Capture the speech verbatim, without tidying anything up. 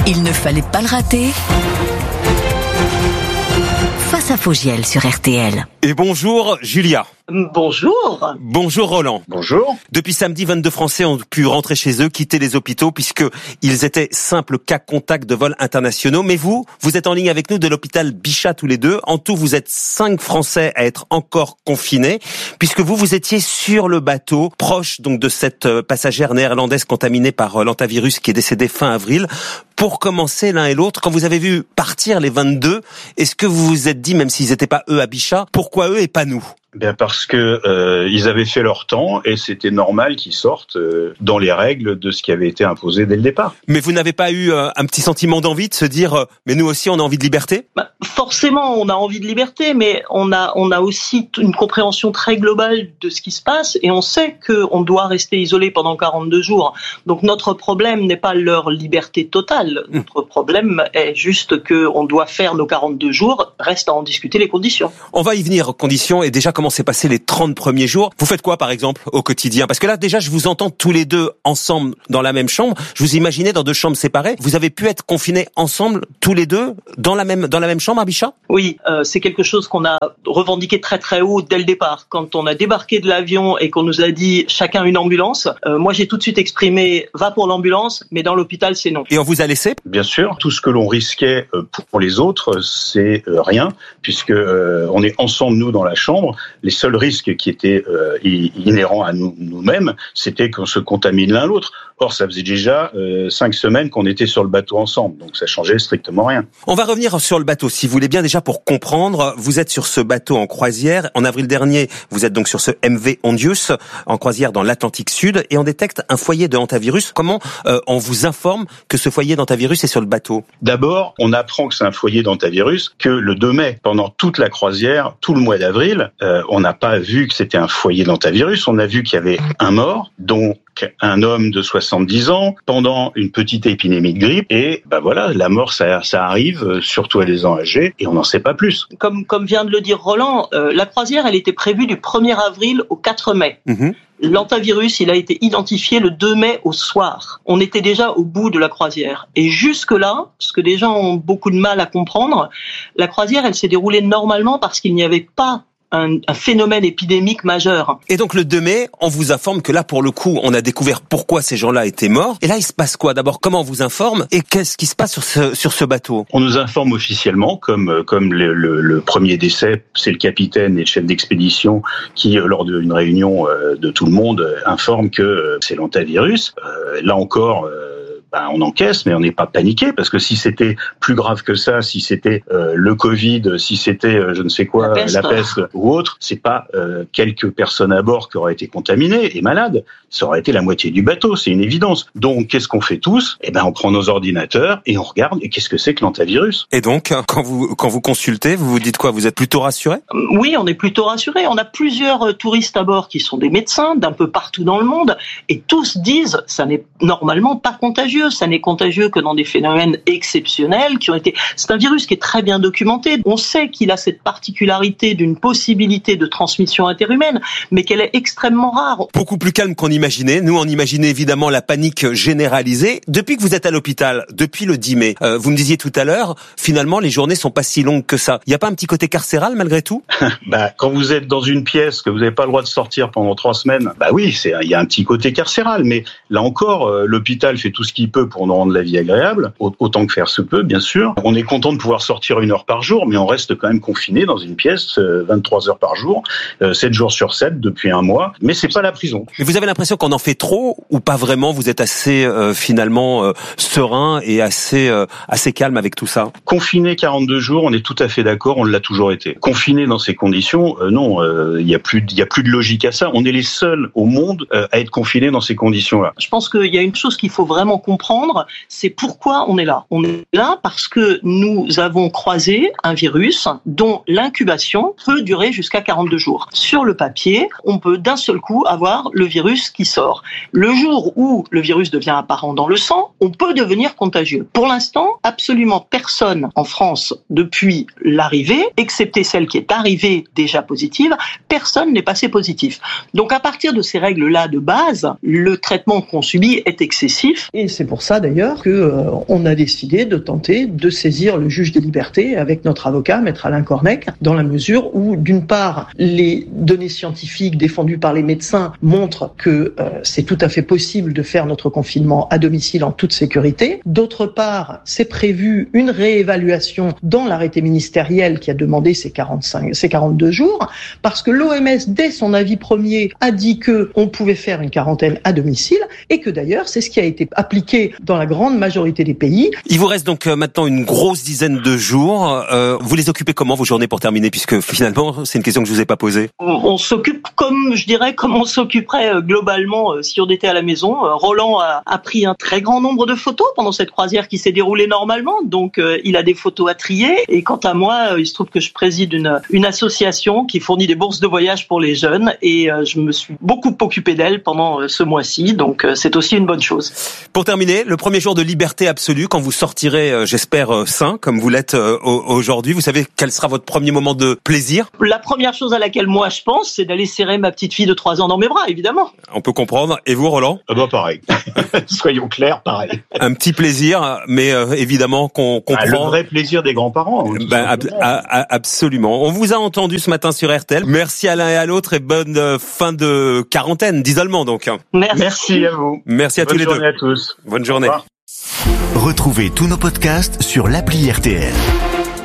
Il ne fallait pas le rater. Face à Fogiel sur R T L. Et bonjour Julia. Bonjour. Bonjour Roland. Bonjour. Depuis samedi, vingt-deux Français ont pu rentrer chez eux, quitter les hôpitaux, puisque ils étaient simples cas contacts de vols internationaux. Mais vous, vous êtes en ligne avec nous de l'hôpital Bichat tous les deux. En tout, vous êtes cinq Français à être encore confinés, puisque vous, vous étiez sur le bateau, proche donc de cette passagère néerlandaise contaminée par l'hantavirus qui est décédée fin avril. Pour commencer l'un et l'autre, quand vous avez vu partir les vingt-deux, est-ce que vous vous êtes dit, même s'ils n'étaient pas eux à Bichat, pourquoi eux et pas nous ? Bien parce que euh, ils avaient fait leur temps et c'était normal qu'ils sortent euh, dans les règles de ce qui avait été imposé dès le départ. Mais vous n'avez pas eu euh, un petit sentiment d'envie de se dire euh, mais nous aussi on a envie de liberté ? Bah, forcément on a envie de liberté, mais on a on a aussi une compréhension très globale de ce qui se passe et on sait que on doit rester isolé pendant quarante-deux jours. Donc notre problème n'est pas leur liberté totale. Mmh. Notre problème est juste que on doit faire nos quarante-deux jours. Reste à en discuter les conditions. On va y venir aux conditions et déjà comment s'est passé les trente premiers jours. Vous faites quoi, par exemple, au quotidien ? Parce que là, déjà, je vous entends tous les deux ensemble dans la même chambre. Je vous imaginais dans deux chambres séparées. Vous avez pu être confinés ensemble, tous les deux, dans la même, dans la même chambre à Bichat ? Oui, euh, c'est quelque chose qu'on a revendiqué très très haut dès le départ. Quand on a débarqué de l'avion et qu'on nous a dit chacun une ambulance, euh, moi j'ai tout de suite exprimé va pour l'ambulance, mais dans l'hôpital c'est non. Et on vous a laissé ? Bien sûr, tout ce que l'on risquait pour les autres, c'est rien, puisque euh, on est ensemble nous dans la chambre. Les seuls risques qui étaient euh, inhérents à nous, nous-mêmes, c'était qu'on se contamine l'un l'autre. Or, ça faisait déjà euh, cinq semaines qu'on était sur le bateau ensemble, donc ça changeait strictement rien. On va revenir sur le bateau, si vous voulez bien, déjà pour comprendre. Vous êtes sur ce bateau en croisière. En avril dernier, vous êtes donc sur ce M V Hondius, en croisière dans l'Atlantique Sud, et on détecte un foyer de hantavirus. Comment euh, on vous informe que ce foyer d'hantavirus est sur le bateau ? D'abord, on apprend que c'est un foyer d'hantavirus, que le deux mai, pendant toute la croisière, tout le mois d'avril, euh, on n'a pas vu que c'était un foyer d'hantavirus. On a vu qu'il y avait un mort, dont un homme de soixante-dix ans pendant une petite épidémie de grippe et ben voilà, la mort ça, ça arrive surtout à des gens âgés et on n'en sait pas plus. Comme comme vient de le dire Roland, euh, la croisière elle était prévue du premier avril au quatre mai. Mmh. L'hantavirus, il a été identifié le deux mai au soir. On était déjà au bout de la croisière. Et jusque-là, ce que les gens ont beaucoup de mal à comprendre, la croisière, elle s'est déroulée normalement parce qu'il n'y avait pas Un, un phénomène épidémique majeur. Et donc le deux mai, on vous informe que là, pour le coup, on a découvert pourquoi ces gens-là étaient morts. Et là, il se passe quoi ? D'abord, comment on vous informe ? Et qu'est-ce qui se passe sur ce, sur ce bateau ? On nous informe officiellement, comme, comme le, le, le premier décès, c'est le capitaine et le chef d'expédition qui, lors d'une réunion de tout le monde, informe que c'est l'hantavirus. Euh, là encore... Euh, Ben, on encaisse, mais on n'est pas paniqué, parce que si c'était plus grave que ça, si c'était euh, le Covid, si c'était euh, je ne sais quoi, la peste, la peste ou autre, c'est pas euh, quelques personnes à bord qui auraient été contaminées et malades, ça aurait été la moitié du bateau, c'est une évidence. Donc, qu'est-ce qu'on fait tous ? Eh ben, on prend nos ordinateurs et on regarde, et qu'est-ce que c'est que l'hantavirus ? Et donc, quand vous quand vous consultez, vous vous dites quoi ? Vous êtes plutôt rassuré ? Oui, on est plutôt rassuré. On a plusieurs touristes à bord qui sont des médecins d'un peu partout dans le monde, et tous disent, ça n'est normalement pas contagieux. Ça n'est contagieux que dans des phénomènes exceptionnels qui ont été... C'est un virus qui est très bien documenté. On sait qu'il a cette particularité d'une possibilité de transmission interhumaine, mais qu'elle est extrêmement rare. Beaucoup plus calme qu'on imaginait. Nous, on imaginait évidemment la panique généralisée. Depuis que vous êtes à l'hôpital, depuis le dix mai, euh, vous me disiez tout à l'heure, finalement, les journées sont pas si longues que ça. Il n'y a pas un petit côté carcéral malgré tout ? Bah, quand vous êtes dans une pièce, que vous n'avez pas le droit de sortir pendant trois semaines, bah oui, c'est, il y a un petit côté carcéral. Mais là encore, euh, l'hôpital fait tout ce qu'il peut pour nous rendre la vie agréable, autant que faire se peut, bien sûr. On est content de pouvoir sortir une heure par jour, mais on reste quand même confiné dans une pièce vingt-trois heures par jour, sept jours sur sept depuis un mois. Mais c'est pas la prison. Mais vous avez l'impression qu'on en fait trop ou pas vraiment ? Vous êtes assez euh, finalement euh, serein et assez euh, assez calme avec tout ça ? Confiné quarante-deux jours, on est tout à fait d'accord, on l'a toujours été. Confiné dans ces conditions, euh, non, il euh, y a plus, il y a plus de logique à ça. On est les seuls au monde euh, à être confinés dans ces conditions-là. Je pense qu'il y a une chose qu'il faut vraiment comprendre, c'est pourquoi on est là. On est là parce que nous avons croisé un virus dont l'incubation peut durer jusqu'à quarante-deux jours. Sur le papier, on peut d'un seul coup avoir le virus qui sort. Le jour où le virus devient apparent dans le sang, on peut devenir contagieux. Pour l'instant, absolument personne en France, depuis l'arrivée, excepté celle qui est arrivée déjà positive, personne n'est passé positif. Donc à partir de ces règles-là de base, le traitement qu'on subit est excessif. Et c'est pour ça d'ailleurs que euh, on a décidé de tenter de saisir le juge des libertés avec notre avocat, maître Alain Cornec, dans la mesure où, d'une part, les données scientifiques défendues par les médecins montrent que euh, c'est tout à fait possible de faire notre confinement à domicile en toute sécurité. D'autre part, c'est prévu une réévaluation dans l'arrêté ministériel qui a demandé ces quarante-cinq, ces quarante-deux jours, parce que l'O M S, dès son avis premier, a dit que on pouvait faire une quarantaine à domicile et que d'ailleurs, c'est ce qui a été appliqué dans la grande majorité des pays. Il vous reste donc maintenant une grosse dizaine de jours. Euh, vous les occupez comment, vos journées, pour terminer, puisque finalement, c'est une question que je vous ai pas posée. On, on s'occupe comme, je dirais, comme on s'occuperait euh, globalement euh, si on était à la maison. Euh, Roland a, a pris un très grand nombre de photos pendant cette croisière qui s'est déroulée normalement, donc euh, il a des photos à trier. Et quant à moi, euh, il se trouve que je préside une, une association qui fournit des bourses de voyage pour les jeunes et euh, je me suis beaucoup occupé d'elle pendant euh, ce mois-ci, donc euh, c'est aussi une bonne chose. Pour terminer, le premier jour de liberté absolue, quand vous sortirez, euh, j'espère, euh, sain, comme vous l'êtes euh, aujourd'hui, vous savez quel sera votre premier moment de plaisir? La première chose à laquelle moi je pense, c'est d'aller serrer ma petite fille de trois ans dans mes bras, évidemment. On peut comprendre. Et vous, Roland? Ah bah pareil. Soyons clairs, pareil. Un petit plaisir, mais euh, évidemment qu'on comprend. Ah, le vrai plaisir des grands-parents. Ben, ab- a- absolument. On vous a entendu ce matin sur R T L. Merci à l'un et à l'autre et bonne euh, fin de quarantaine, d'isolement donc. Merci. Merci à vous. Merci à Bonne tous les deux. Bonne journée à tous. Bonne journée. Retrouvez tous nos podcasts sur l'appli R T L.